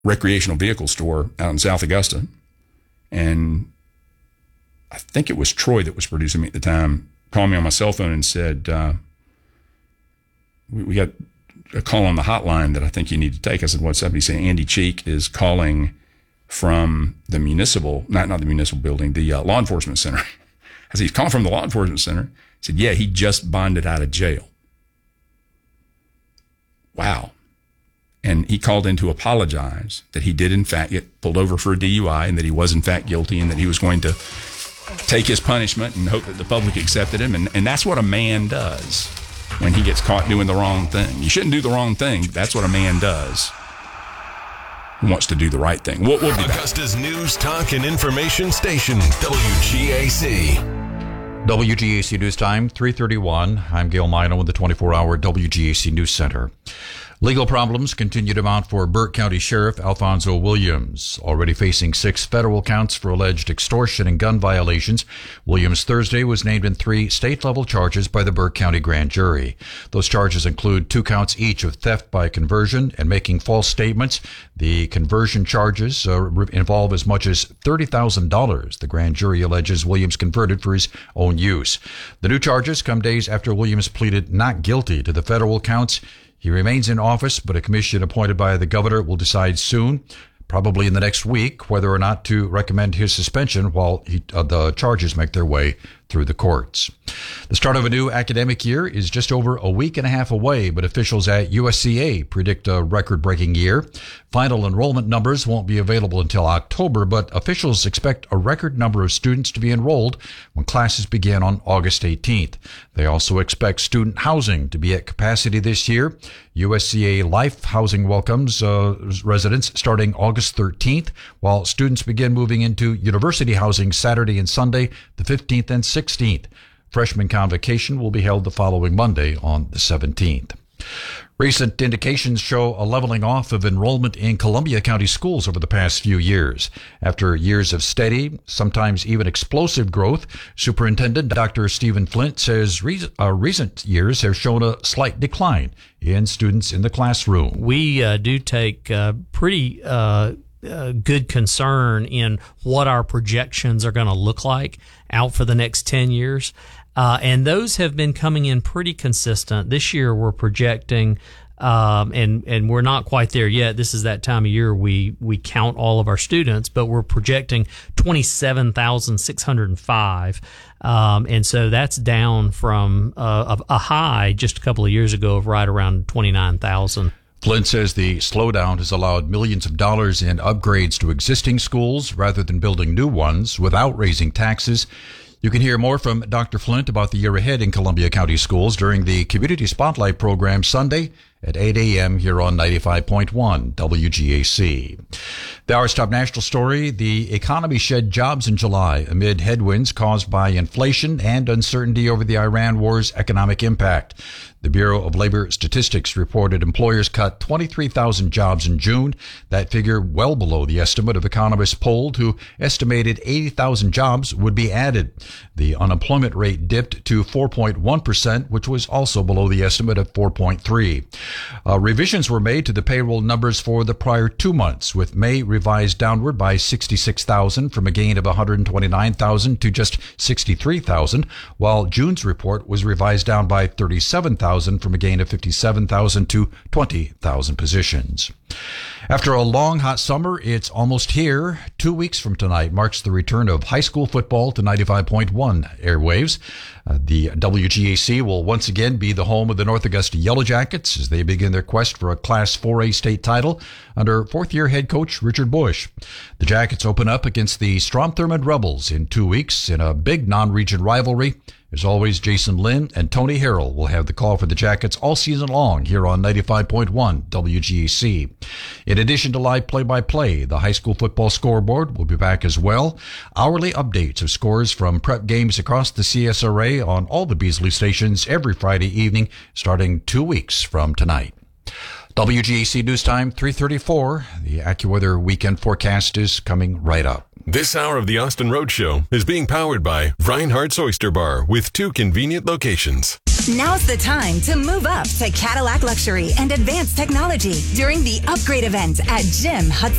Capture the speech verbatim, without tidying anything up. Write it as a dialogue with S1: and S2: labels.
S1: recreational vehicle store out in South Augusta. And I think it was Troy that was producing me at the time, called me on my cell phone and said, uh, we, we got a call on the hotline that I think you need to take. I said, what's up? He said, Andy Cheek is calling from the municipal, not, not the municipal building, the uh, law enforcement center. I said, he's calling from the law enforcement center. He said, yeah, he just bonded out of jail. Wow. And he called in to apologize that he did, in fact, get pulled over for a D U I and that he was, in fact, guilty and that he was going to take his punishment and hope that the public accepted him. And, and that's what a man does when he gets caught doing the wrong thing. You shouldn't do the wrong thing. That's what a man does. He wants to do the right thing. We'll, we'll be back.
S2: Augusta's News, Talk, and Information Station, W G A C.
S3: W G A C News Time, three thirty-one. I'm Gail Mino with the twenty-four hour W G A C News Center. Legal problems continue to mount for Burke County Sheriff Alfonso Williams, already facing six federal counts for alleged extortion and gun violations. Williams Thursday was named in three state-level charges by the Burke County grand jury. Those charges include two counts each of theft by conversion and making false statements. The conversion charges uh, involve as much as thirty thousand dollars. The grand jury alleges Williams converted for his own use. The new charges come days after Williams pleaded not guilty to the federal counts. He remains in office, but a commission appointed by the governor will decide soon, probably in the next week, whether or not to recommend his suspension while he, uh, the charges make their way through the courts. The start of a new academic year is just over a week and a half away, but officials at U S C A predict a record-breaking year. Final enrollment numbers won't be available until October, but officials expect a record number of students to be enrolled when classes begin on August eighteenth. They also expect student housing to be at capacity this year. U S C A Life Housing welcomes uh, residents starting August thirteenth, while students begin moving into university housing Saturday and Sunday, the fifteenth and sixteenth. Freshman convocation will be held the following Monday on the seventeenth. Recent indications show a leveling off of enrollment in Columbia County schools over the past few years. After years of steady, sometimes even explosive growth, Superintendent Doctor Stephen Flint says re- uh, recent years have shown a slight decline in students in the classroom.
S4: We uh, do take uh, pretty uh, uh, good concern in what our projections are going to look like out for the next ten years. Uh, and those have been coming in pretty consistent. This year we're projecting, um, and, and we're not quite there yet. This is that time of year we, we count all of our students, but we're projecting twenty-seven thousand six hundred five. Um, and so that's down from uh, a, a high just a couple of years ago of right around twenty-nine thousand.
S3: Flint says the slowdown has allowed millions of dollars in upgrades to existing schools rather than building new ones without raising taxes. You can hear more from Doctor Flint about the year ahead in Columbia County Schools during the Community Spotlight program Sunday at eight a.m. here on ninety-five point one W G A C. The hour's top national story, the economy shed jobs in July amid headwinds caused by inflation and uncertainty over the Iran war's economic impact. The Bureau of Labor Statistics reported employers cut twenty-three thousand jobs in June. That figure well below the estimate of economists polled who estimated eighty thousand jobs would be added. The unemployment rate dipped to four point one percent, which was also below the estimate of four point three. Uh, revisions were made to the payroll numbers for the prior two months, with May revised downward by sixty-six thousand from a gain of one hundred twenty-nine thousand to just sixty-three thousand, while June's report was revised down by thirty-seven thousand from a gain of fifty-seven thousand to twenty thousand positions. After a long, hot summer, it's almost here. Two weeks from tonight marks the return of high school football to ninety-five point one airwaves. Uh, the W G A C will once again be the home of the North Augusta Yellow Jackets as they begin their quest for a Class four A state title under fourth-year head coach Richard Bush. The Jackets open up against the Strom Thurmond Rebels in two weeks in a big non-region rivalry. As always, Jason Lynn and Tony Harrell will have the call for the Jackets all season long here on ninety-five point one W G A C. In addition to live play-by-play, the high school football scoreboard will be back as well. Hourly updates of scores from prep games across the C S R A on all the Beasley stations every Friday evening, starting two weeks from tonight. W G A C News Time, three thirty-four. The AccuWeather weekend forecast is coming right up.
S2: This hour of the Austin Road Show is being powered by Reinhardt's Oyster Bar with two convenient locations.
S5: Now's the time to move up to Cadillac Luxury and Advanced Technology during the upgrade event at Jim Hudson